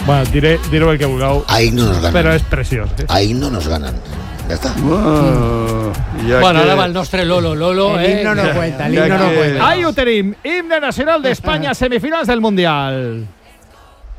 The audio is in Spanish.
Bueno, direu el que vulgueu. Ahí no nos ganan. Però és preciós. Ahí no nos ganan. Ya está. Bueno, ara va el nostre Lolo. El himno no cuenta, el himno no cuenta. Ahí ho tenim. Himne nacional d'Espanya, semifinals del Mundial.